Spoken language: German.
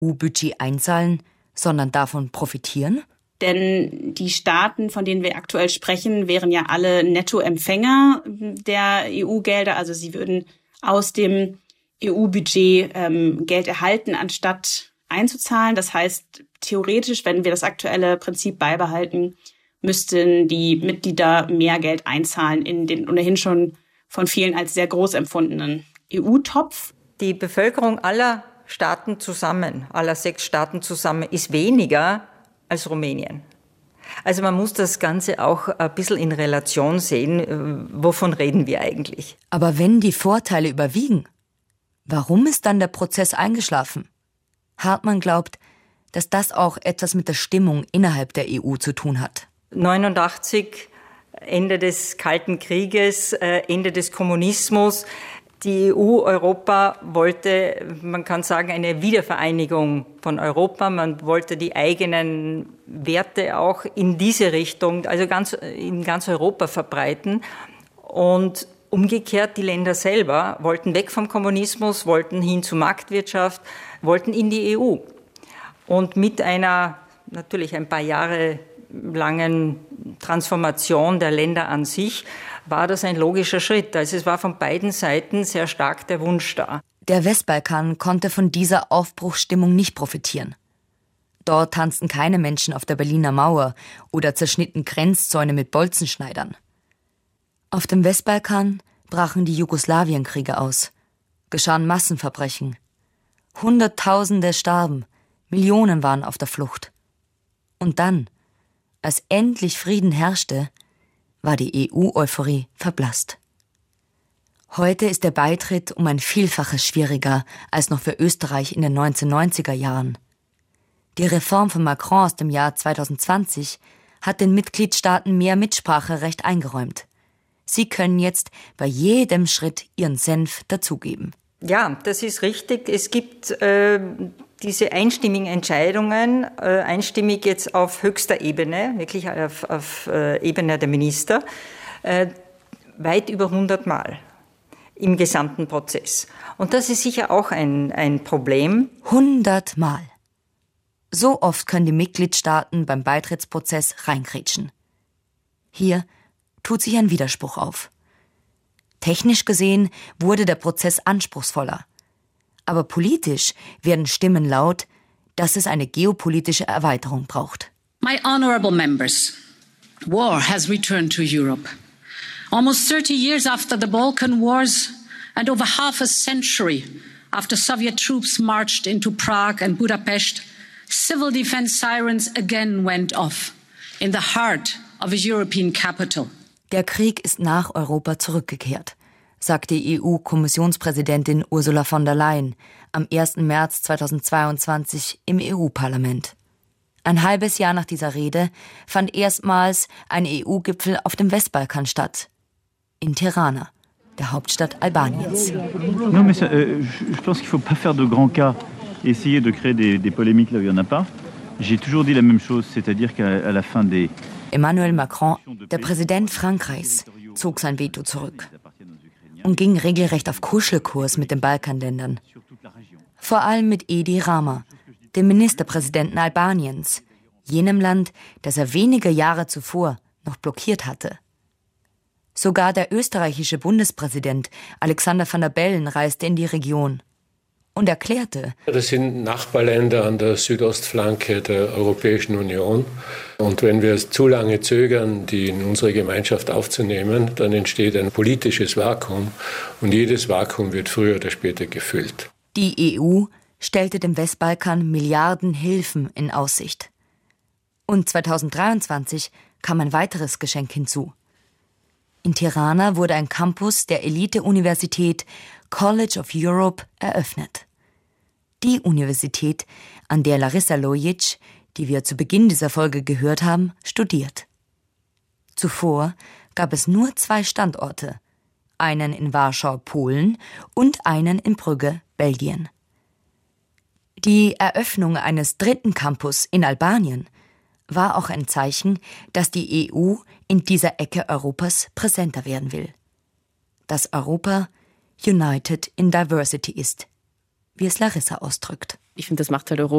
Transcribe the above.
EU-Budget einzahlen, sondern davon profitieren? Denn die Staaten, von denen wir aktuell sprechen, wären ja alle Nettoempfänger der EU-Gelder. Also sie würden aus dem EU-Budget Geld erhalten, anstatt einzuzahlen. Das heißt, theoretisch, wenn wir das aktuelle Prinzip beibehalten, müssten die Mitglieder mehr Geld einzahlen in den ohnehin schon von vielen als sehr groß empfundenen EU-Topf. Die Bevölkerung aller Staaten zusammen, aller 6 Staaten zusammen, ist weniger als Rumänien. Also man muss das Ganze auch ein bisschen in Relation sehen. Wovon reden wir eigentlich? Aber wenn die Vorteile überwiegen, warum ist dann der Prozess eingeschlafen? Hartmann glaubt, dass das auch etwas mit der Stimmung innerhalb der EU zu tun hat. 1989, Ende des Kalten Krieges, Ende des Kommunismus. Die EU, Europa wollte, man kann sagen, eine Wiedervereinigung von Europa. Man wollte die eigenen Werte auch in diese Richtung, also in ganz Europa verbreiten. Und umgekehrt, die Länder selber wollten weg vom Kommunismus, wollten hin zur Marktwirtschaft, wollten in die EU. Und mit einer natürlich ein paar Jahre langen Transformation der Länder an sich war das ein logischer Schritt. Also es war von beiden Seiten sehr stark der Wunsch da. Der Westbalkan konnte von dieser Aufbruchsstimmung nicht profitieren. Dort tanzten keine Menschen auf der Berliner Mauer oder zerschnitten Grenzzäune mit Bolzenschneidern. Auf dem Westbalkan brachen die Jugoslawienkriege aus, geschahen Massenverbrechen. Hunderttausende starben, Millionen waren auf der Flucht. Und dann, als endlich Frieden herrschte, war die EU-Euphorie verblasst. Heute ist der Beitritt um ein Vielfaches schwieriger als noch für Österreich in den 1990er Jahren. Die Reform von Macron aus dem Jahr 2020 hat den Mitgliedstaaten mehr Mitspracherecht eingeräumt. Sie können jetzt bei jedem Schritt ihren Senf dazugeben. Ja, das ist richtig. Es gibt diese einstimmigen Entscheidungen, einstimmig jetzt auf höchster Ebene, wirklich auf Ebene der Minister, weit über 100 Mal im gesamten Prozess. Und das ist sicher auch ein Problem. 100 Mal. So oft können die Mitgliedstaaten beim Beitrittsprozess reingrätschen. Hier tut sich ein Widerspruch auf. Technisch gesehen wurde der Prozess anspruchsvoller. Aber politisch werden Stimmen laut, dass es eine geopolitische Erweiterung braucht. My honorable members, war has returned to Europe. Almost 30 years after the Balkan Wars and over half a century after Soviet troops marched into Prague and Budapest, civil defense sirens again went off in the heart of a European capital. Der Krieg ist nach Europa zurückgekehrt, sagt die EU-Kommissionspräsidentin Ursula von der Leyen am 1. März 2022 im EU-Parlament. Ein halbes Jahr nach dieser Rede fand erstmals ein EU-Gipfel auf dem Westbalkan statt, in Tirana, der Hauptstadt Albaniens. Non, mais je pense qu'il faut pas faire de grands cas et essayer de créer des polémiques là où il y en a pas. J'ai toujours dit la même chose, c'est-à-dire qu'à la fin des Emmanuel Macron, der Präsident Frankreichs, zog sein Veto zurück und ging regelrecht auf Kuschelkurs mit den Balkanländern. Vor allem mit Edi Rama, dem Ministerpräsidenten Albaniens, jenem Land, das er wenige Jahre zuvor noch blockiert hatte. Sogar der österreichische Bundespräsident Alexander Van der Bellen reiste in die Region und erklärte: Das sind Nachbarländer an der Südostflanke der Europäischen Union. Und wenn wir zu lange zögern, die in unsere Gemeinschaft aufzunehmen, dann entsteht ein politisches Vakuum. Und jedes Vakuum wird früher oder später gefüllt. Die EU stellte dem Westbalkan Milliarden Hilfen in Aussicht. Und 2023 kam ein weiteres Geschenk hinzu. In Tirana wurde ein Campus der Elite-Universität College of Europe eröffnet. Die Universität, an der Larissa Lojic, die wir zu Beginn dieser Folge gehört haben, studiert. Zuvor gab es nur 2 Standorte, einen in Warschau, Polen und einen in Brügge, Belgien. Die Eröffnung eines 3. Campus in Albanien war auch ein Zeichen, dass die EU in dieser Ecke Europas präsenter werden will. Dass Europa United in Diversity ist, wie es Larissa ausdrückt. Ich finde, das macht halt Europa